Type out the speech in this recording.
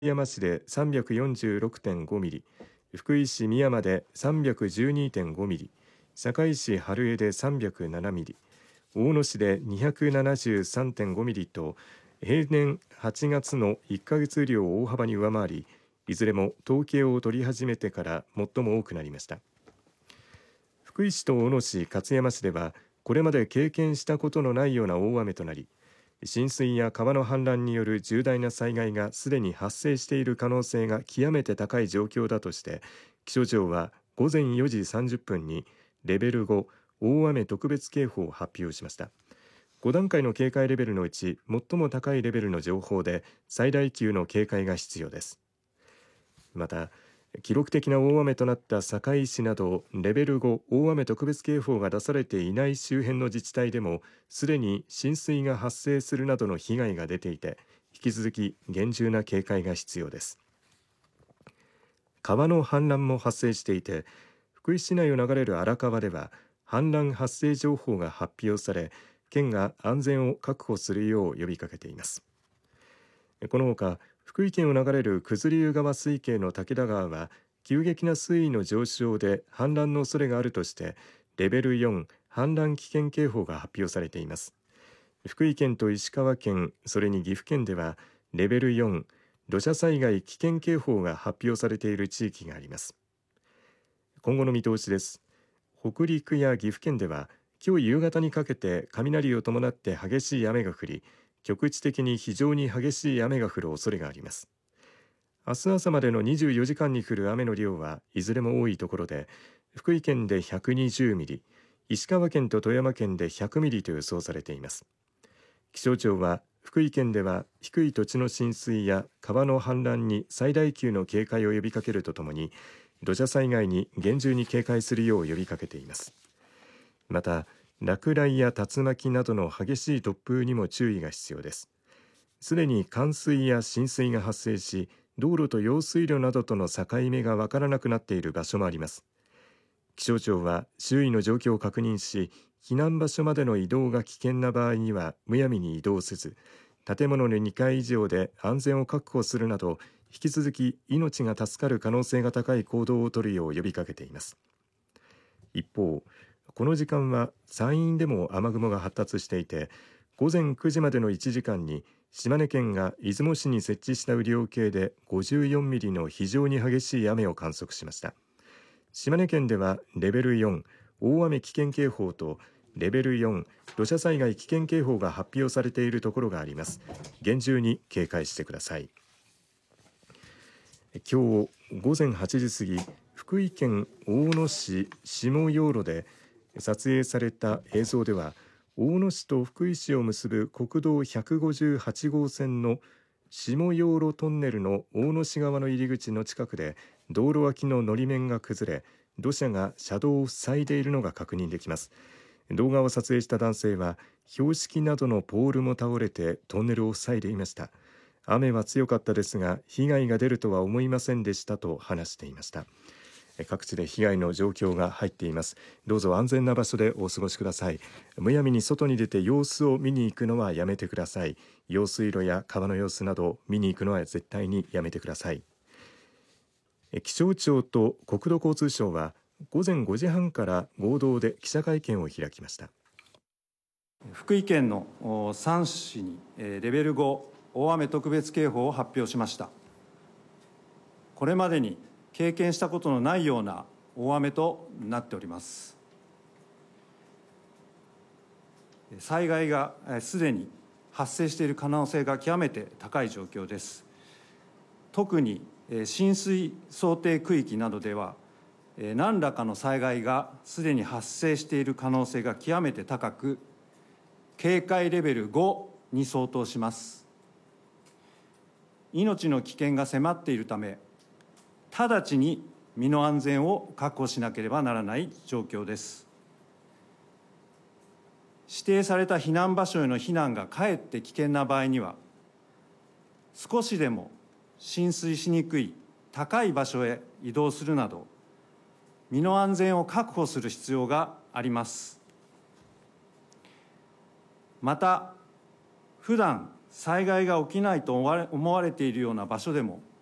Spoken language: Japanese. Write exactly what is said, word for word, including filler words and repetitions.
山市で さんびゃくよんじゅうろくてんご ミリ、福井市美山で さんびゃくじゅうにてんご ミリ、坂井市春江でさんびゃくななミリ、大野市で にひゃくななじゅうさんてんご ミリと平年はちがつのいっかげつ雨量を大幅に上回り、いずれも統計を取り始めてから最も多くなりました。福井市と大野市、勝山市ではこれまで経験したことのないような大雨となり、浸水や川の氾濫による重大な災害がすでに発生している可能性が極めて高い状況だとして、気象庁はごぜんよじさんじゅっぷんにレベルご大雨特別警報を発表しました。ご段階の警戒レベルのうち最も高いレベルの情報で最大級の警戒が必要です。また記録的な大雨となった堺市などレベルご大雨特別警報が出されていない周辺の自治体でもすでに浸水が発生するなどの被害が出ていて、引き続き厳重な警戒が必要です。川の氾濫も発生していて、福井市内を流れる荒川では氾濫発生情報が発表され、県が安全を確保するよう呼びかけています。このほか福井県を流れる九頭竜川水系の武田川は急激な水位の上昇で氾濫の恐れがあるとしてレベルよん氾濫危険警報が発表されています。福井県と石川県、それに岐阜県ではレベルよん土砂災害危険警報が発表されている地域があります。今後の見通しです。北陸や岐阜県では今日夕方にかけて雷を伴って激しい雨が降り、局地的に非常に激しい雨が降る恐れがあります。明日朝までのにじゅうよじかんに降る雨の量はいずれも多いところで、福井県でひゃくにじゅうミリ、石川県と富山県でひゃくミリと予想されています。気象庁は福井県では低い土地の浸水や川の氾濫に最大級の警戒を呼びかけるとともに、土砂災害に厳重に警戒するよう呼びかけています。また落雷や竜巻などの激しい突風にも注意が必要です。すでに冠水や浸水が発生し、道路と用水路などとの境目がわからなくなっている場所もあります。気象庁は周囲の状況を確認し、避難場所までの移動が危険な場合にはむやみに移動せず、建物のにかい以上で安全を確保するなど、引き続き命が助かる可能性が高い行動を取るよう呼びかけています。一方、この時間は山陰でも雨雲が発達していて、ごぜんくじまでのいちじかんに島根県が出雲市に設置した雨量計でごじゅうよんミリの非常に激しい雨を観測しました。島根県ではレベルよん大雨危険警報とレベルよん土砂災害危険警報が発表されているところがあります。厳重に警戒してください。今日ごぜんはちじ過ぎ、福井県大野市下養路で撮影された映像では、大野市と福井市を結ぶ国道ひゃくごじゅうはちごうせんの下養路トンネルの大野市側の入り口の近くで道路脇ののり面が崩れ、土砂が車道を塞いでいるのが確認できます。動画を撮影した男性は、標識などのポールも倒れてトンネルを塞いでいました。雨は強かったですが被害が出るとは思いませんでしたと話していました。各地で被害の状況が入っています。どうぞ安全な場所でお過ごしください。むやみに外に出て様子を見に行くのはやめてください。用水路や川の様子など見に行くのは絶対にやめてください。気象庁と国土交通省はごぜんごじはんから合同で記者会見を開きました。 福井県のさん市にレベルご大雨特別警報を発表しました。これまでに経験したことのないような大雨となっております。災害がすでに発生している可能性が極めて高い状況です。特に浸水想定区域などでは何らかの災害がすでに発生している可能性が極めて高く、警戒レベルごに相当します。命の危険が迫っているため、直ちに身の安全を確保しなければならない状況です。指定された避難場所への避難がかえって危険な場合には、少しでも浸水しにくい高い場所へ移動するなど、身の安全を確保する必要があります。また、普段災害が起きないと思われているような場所でも、